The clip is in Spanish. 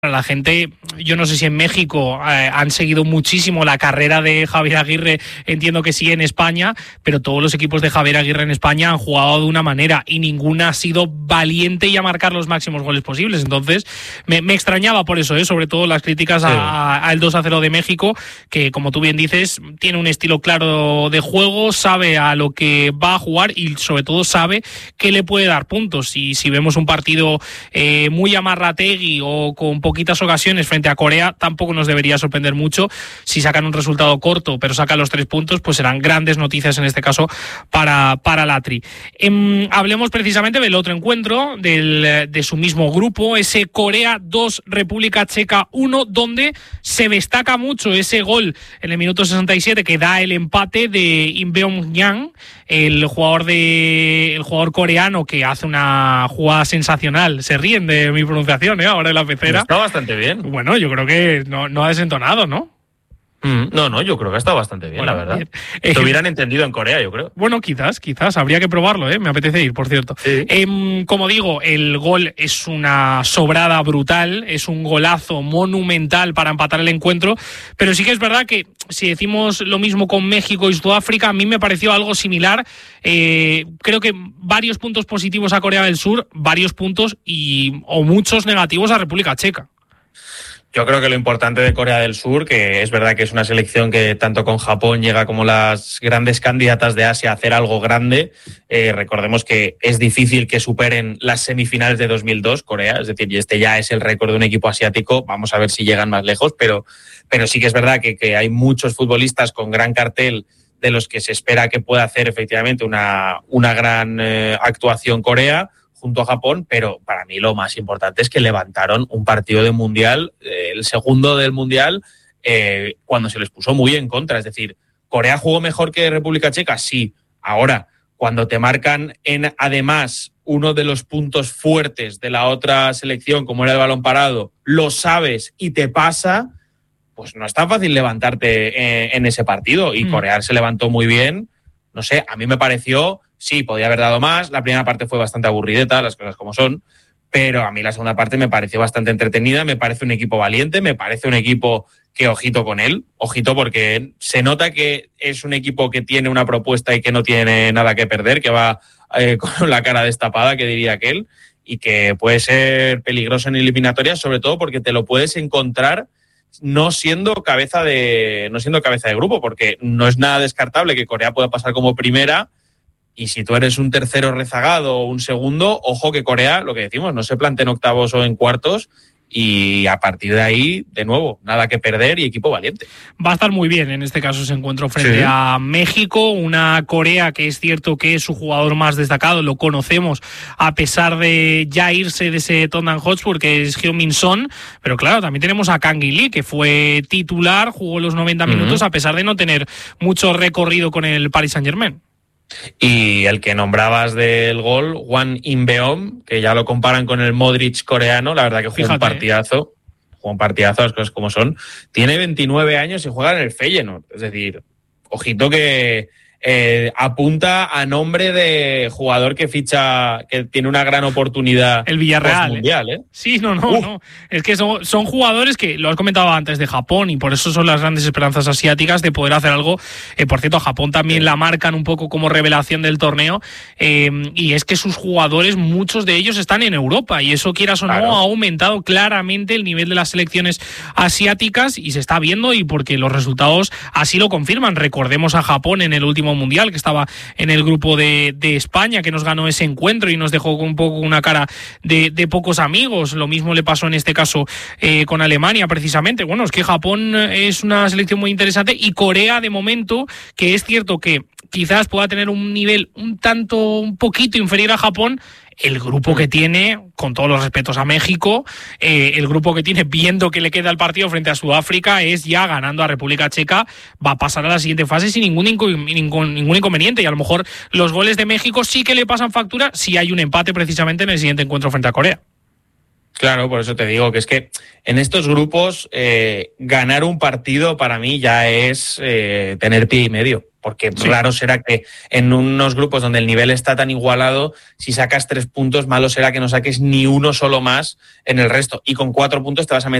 La gente, yo no sé si en México han seguido muchísimo la carrera de Javier Aguirre, entiendo que sí en España, pero todos los equipos de Javier Aguirre en España han jugado de una manera y ninguna ha sido valiente y a marcar los máximos goles posibles. Entonces me extrañaba por eso, sobre todo las críticas al 2-0 de México, que como tú bien dices, tiene un estilo claro de juego, sabe a lo que va a jugar y sobre todo sabe que le puede dar puntos. Y si vemos un partido muy amarrategui o con poquitas ocasiones frente a Corea, tampoco nos debería sorprender mucho. Si sacan un resultado corto pero sacan los 3 puntos, pues serán grandes noticias en este caso para la Tri. Hablemos precisamente del otro encuentro de su mismo grupo, ese Corea 2, República Checa 1, donde se destaca mucho ese gol en el minuto 67 que da el empate de Im Beom-yang, el jugador coreano que hace una jugada sensacional. Se ríen de mi pronunciación, ahora en la pecera. Está bastante bien. Bueno, yo creo que no ha desentonado, ¿no? No, yo creo que ha estado bastante bien, bueno, la verdad. Te hubieran entendido en Corea, yo creo. Bueno, quizás, habría que probarlo, me apetece ir, por cierto. Sí. Como digo, el gol es una sobrada brutal, es un golazo monumental para empatar el encuentro, pero sí que es verdad que si decimos lo mismo con México y Sudáfrica, a mí me pareció algo similar. Creo que varios puntos positivos a Corea del Sur, varios puntos o muchos negativos a República Checa. Yo creo que lo importante de Corea del Sur, que es verdad que es una selección que tanto con Japón llega como las grandes candidatas de Asia a hacer algo grande. Recordemos que es difícil que superen las semifinales de 2002 Corea, es decir, y este ya es el récord de un equipo asiático. Vamos a ver si llegan más lejos, pero sí que es verdad que hay muchos futbolistas con gran cartel de los que se espera que pueda hacer efectivamente una gran actuación Corea junto a Japón, pero para mí lo más importante es que levantaron un partido de Mundial, el segundo del Mundial, cuando se les puso muy en contra. Es decir, ¿Corea jugó mejor que República Checa? Sí. Ahora, cuando te marcan además uno de los puntos fuertes de la otra selección, como era el balón parado, lo sabes y te pasa, pues no es tan fácil levantarte en ese partido. Y Corea se levantó muy bien. No sé, a mí me pareció... Sí, podía haber dado más. La primera parte fue bastante aburrideta, las cosas como son. Pero a mí la segunda parte me pareció bastante entretenida. Me parece un equipo valiente. Me parece un equipo que ojito con él. Ojito porque se nota que es un equipo que tiene una propuesta y que no tiene nada que perder, que va con la cara destapada, que diría aquel, y que puede ser peligroso en eliminatorias, sobre todo porque te lo puedes encontrar no siendo cabeza de grupo, porque no es nada descartable que Corea pueda pasar como primera. Y si tú eres un tercero rezagado o un segundo, ojo que Corea, lo que decimos, no se plantea en octavos o en cuartos, y a partir de ahí, de nuevo, nada que perder y equipo valiente. Va a estar muy bien en este caso ese encuentro frente a México, una Corea que es cierto que es su jugador más destacado, lo conocemos a pesar de ya irse de ese Tottenham Hotspur, que es Heung-min Son, pero claro, también tenemos a Kang In-lee, que fue titular, jugó los 90 minutos a pesar de no tener mucho recorrido con el Paris Saint-Germain. Y el que nombrabas del gol, Hwang In-beom, que ya lo comparan con el Modric coreano, la verdad que jugó un partidazo, las cosas como son. Tiene 29 años y juega en el Feyenoord, es decir, ojito que apunta a nombre de jugador que ficha, que tiene una gran oportunidad. El Villarreal. Mundial, Sí, no. Es que son jugadores que, lo has comentado antes, de Japón, y por eso son las grandes esperanzas asiáticas de poder hacer algo. Por cierto, a Japón también la marcan un poco como revelación del torneo, y es que sus jugadores, muchos de ellos están en Europa, y eso, quieras o no, ha aumentado claramente el nivel de las selecciones asiáticas, y se está viendo, y porque los resultados así lo confirman. Recordemos a Japón en el último Mundial, que estaba en el grupo de España, que nos ganó ese encuentro y nos dejó un poco una cara de pocos amigos. Lo mismo le pasó en este caso con Alemania, precisamente. Bueno, es que Japón es una selección muy interesante, y Corea, de momento, que es cierto que quizás pueda tener un nivel un poquito inferior a Japón, el grupo que tiene, con todos los respetos a México, el grupo que tiene, viendo que le queda el partido frente a Sudáfrica, es ya ganando a República Checa, va a pasar a la siguiente fase sin ningún inconveniente, y a lo mejor los goles de México sí que le pasan factura si hay un empate precisamente en el siguiente encuentro frente a Corea. Claro, por eso te digo que es que en estos grupos ganar un partido para mí ya es tener pie y medio. porque raro será que en unos grupos donde el nivel está tan igualado, si sacas 3 puntos, malo será que no saques ni uno solo más en el resto. Y con 4 puntos te vas a meter